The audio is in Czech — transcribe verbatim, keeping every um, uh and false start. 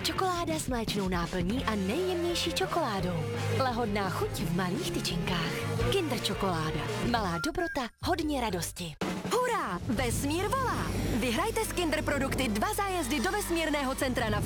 čokoláda s mléčnou náplní a nejjemnější čokoládou. Lahodná chuť v malých tyčinkách. Kinder čokoláda. Malá dobrota, hodně radosti. Hurá! Vesmír volá! Vyhrajte z Kinder produkty dva zájezdy do vesmírného centra na